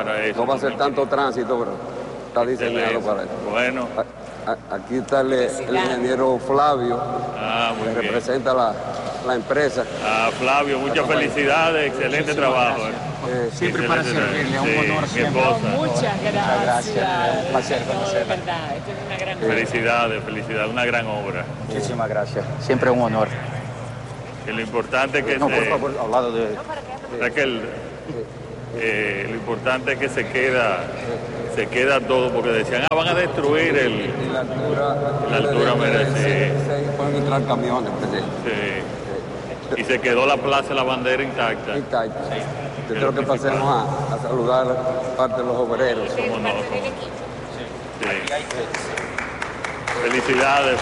para eso. No va a ser tanto tránsito, pero está diseñado para eso. Bueno. Aquí está el ingeniero Flavio, que representa la empresa. Flavio, muchas felicidades, excelente trabajo. Siempre para servirle, un honor siempre. Muchas gracias. Un placer conocerla. Verdad, esto es una gran obra. Felicidades, una gran obra. Muchísimas gracias, siempre un honor. Que lo importante es que por favor, al lado de Raquel, lo importante es que se queda todo, porque decían, van a destruir la altura merece. Pueden entrar camiones. Sí. Y se quedó la Plaza de la Bandera intacta. Intacta. Yo creo que pasemos a saludar parte de los obreros. ¿Cómo no? Sí. Felicidades.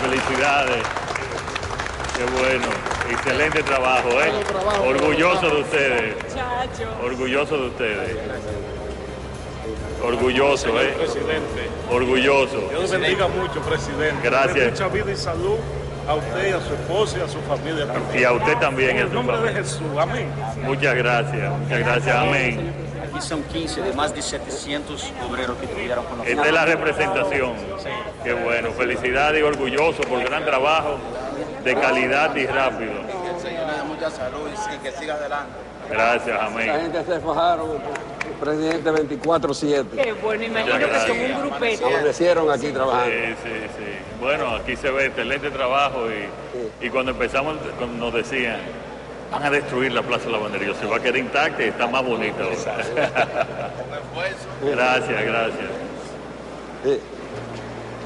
Qué bueno. Excelente trabajo, ¿eh? Orgulloso de ustedes. Orgulloso de ustedes. Orgulloso, ¿eh? Presidente. Orgulloso. Dios bendiga mucho, presidente. Gracias. Mucha vida y salud a usted y a su esposa y a su familia también. Y a usted también. En el nombre de Jesús. Amén. Muchas gracias. Amén. Aquí son 15 de más de 700 obreros que estuvieron con nosotros. Esta es la representación. Qué bueno. Felicidades y orgulloso por el gran trabajo de calidad y rápido. Que el Señor le dé mucha salud y que siga adelante. Gracias, amén. La gente se fajaron, presidente 24/7. Qué bueno, imagino que son un grupete. Amanecieron aquí trabajando. Sí. Bueno, aquí se ve excelente trabajo y cuando empezamos nos decían, van a destruir la Plaza de la Bandera. Se va a quedar intacta y está más bonita ahora. Gracias. Sí.